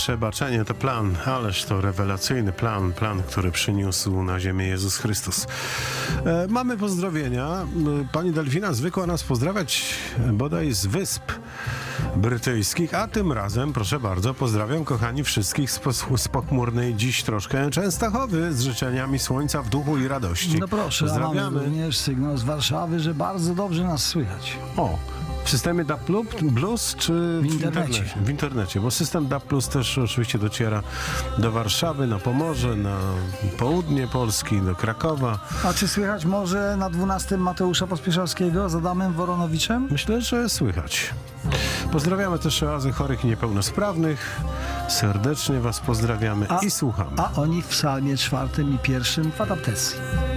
przebaczenie to plan, ależ to rewelacyjny plan, który przyniósł na ziemię Jezus Chrystus. Mamy pozdrowienia. Pani Delfina zwykła nas pozdrawiać bodaj z Wysp Brytyjskich, a tym razem, proszę bardzo, pozdrawiam kochani wszystkich z pochmurnej dziś troszkę Częstochowy z życzeniami słońca w duchu i radości. No proszę, pozdrawiamy. A mamy również sygnał z Warszawy, że bardzo dobrze nas słychać. O, w systemie DAB Plus czy w internecie? W internecie, bo system DAB Plus też oczywiście dociera do Warszawy, na Pomorze, na południe Polski, do Krakowa. A czy słychać może na 12 Mateusza Pospieszalskiego z Adamem Woronowiczem? Myślę, że słychać. Pozdrawiamy też oazy chorych i niepełnosprawnych. Serdecznie was pozdrawiamy i słuchamy. A oni w psalmie 4 i 1 w adaptacji.